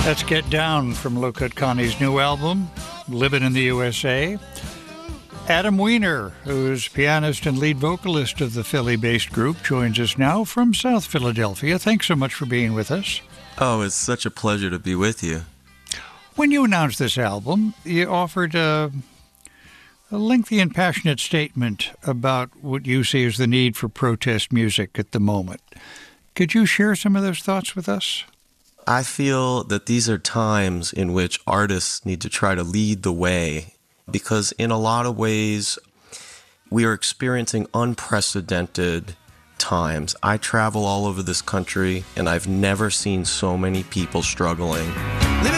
Let's Get Down from Low Cut Connie's new album, Living in the USA. Adam Weiner, who's pianist and lead vocalist of the Philly-based group, joins us now from South Philadelphia. Thanks so much for being with us. Oh, it's such a pleasure to be with you. When you announced this album, you offered a lengthy and passionate statement about what you see as the need for protest music at the moment. Could you share some of those thoughts with us? I feel that these are times in which artists need to try to lead the way, because in a lot of ways, we are experiencing unprecedented times. I travel all over this country, and I've never seen so many people struggling.